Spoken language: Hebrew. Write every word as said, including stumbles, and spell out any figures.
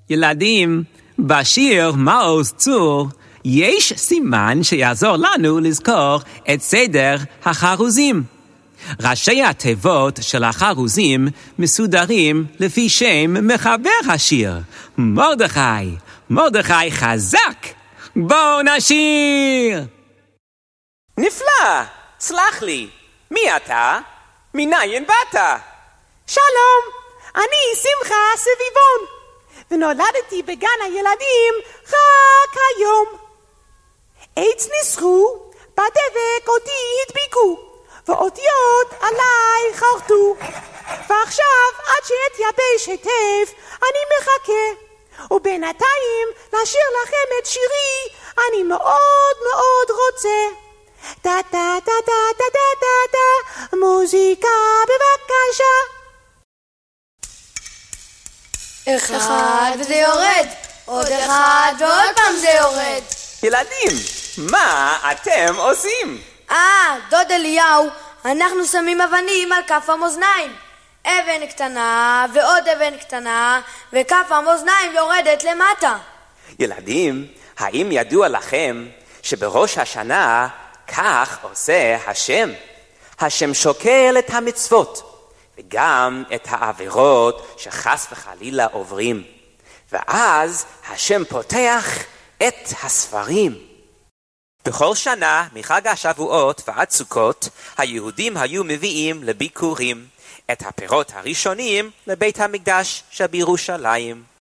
ילדים, בשיר מעוז צור יש סימן שיעזור לנו לזכור את סדר החרוזים. ראשי התיבות של החרוזים מסודרים לפי שם מחבר השיר, מרדכי. מרדכי חזק, בואו נשיר. נפלא, סלח לי, מי אתה? מניין באת? שלום, אני שמחה סביבון, ונולדתי בגן הילדים רק היום. עץ ניסחו, בדבק אותי הדביקו, ואותיות עליי חרטו, ועכשיו עד שאתייבש היטב אני מחכה, ובינתיים לשיר לכם את שירי אני מאוד מאוד רוצה. דה דה דה דה דה דה דה דה, מוזיקה בבקשה. אחד וזה יורד, עוד אחד ועוד פעם זה יורד. ילדים, מה אתם עושים? אה, דוד אליהו, אנחנו שמים אבנים על כף המאזניים. אבן קטנה ועוד אבן קטנה, וכף המאזניים יורדת למטה. ילדים, האם ידוע לכם שבראש השנה כך עושה השם? השם שוקל את המצוות וגם את העבירות שחס וחלילה עוברים, ואז השם פותח את הספרים. בכל שנה מחג השבועות ועד סוכות היהודים היו מביאים לביקורים את הפירות הראשונים לבית המקדש שבירושלים.